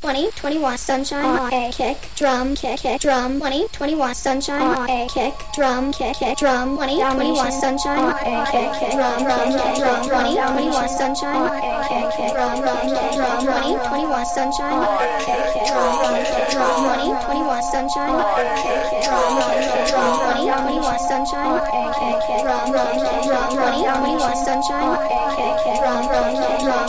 2021 sunshine on a kick drum kick drum 2021 sunshine on a kick drum kick drum 2021 sunshine on a kick drum kick drum 2021 sunshine on a kick drum kick drum 2021 sunshine on a kick drum kick drum 2021 sunshine on a kick drum kick drum 2021 sunshine on a kick drum kick drum 2021 sunshine on a kick drum kick drum